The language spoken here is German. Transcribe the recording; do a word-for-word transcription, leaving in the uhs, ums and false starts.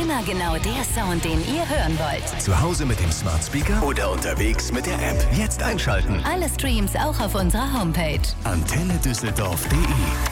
Immer genau der Sound, den ihr hören wollt. Zu Hause mit dem Smart Speaker oder unterwegs mit der App. Jetzt einschalten. Alle Streams auch auf unserer Homepage. antenne düsseldorf punkt de